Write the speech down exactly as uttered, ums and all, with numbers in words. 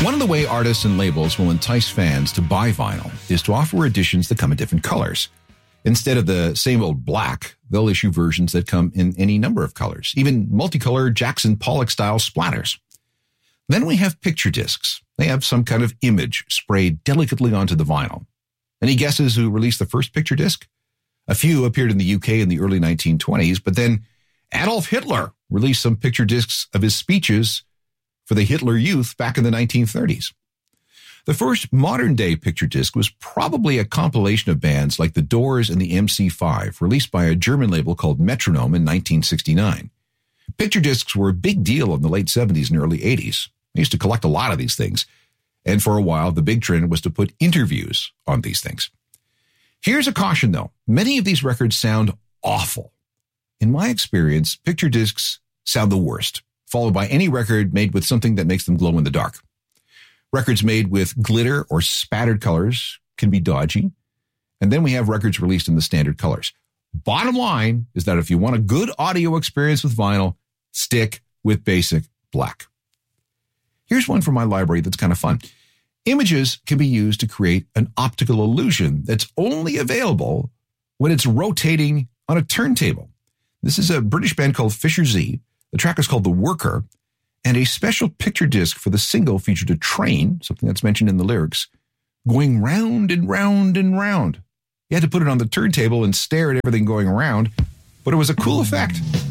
One of the way artists and labels will entice fans to buy vinyl is to offer editions that come in different colors. Instead of the same old black, they'll issue versions that come in any number of colors, even multicolor Jackson Pollock-style splatters. Then we have picture discs. They have some kind of image sprayed delicately onto the vinyl. Any guesses who released the first picture disc? A few appeared in the U K in the early nineteen twenties, but then Adolf Hitler released some picture discs of his speeches for the Hitler Youth back in the nineteen thirties. The first modern-day picture disc was probably a compilation of bands like The Doors and the M C five, released by a German label called Metronome in nineteen sixty-nine. Picture discs were a big deal in the late seventies and early eighties. I used to collect a lot of these things, and for a while, the big trend was to put interviews on these things. Here's a caution, though. Many of these records sound awful. In my experience, picture discs sound the worst, followed by any record made with something that makes them glow in the dark. Records made with glitter or spattered colors can be dodgy. And then we have records released in the standard colors. Bottom line is that if you want a good audio experience with vinyl, stick with basic black. Here's one from my library that's kind of fun. Images can be used to create an optical illusion that's only available when it's rotating on a turntable. This is a British band called Fisher Z. The track is called The Worker, and a special picture disc for the single featured a train, something that's mentioned in the lyrics, going round and round and round. You had to put it on the turntable and stare at everything going around, but it was a cool effect.